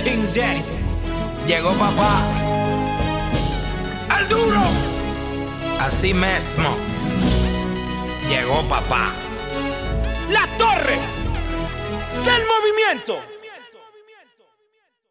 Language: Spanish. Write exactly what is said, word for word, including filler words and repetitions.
King Daddy. Llegó papá, ¡Al duro! así mismo. Llegó papá. La torre del movimiento.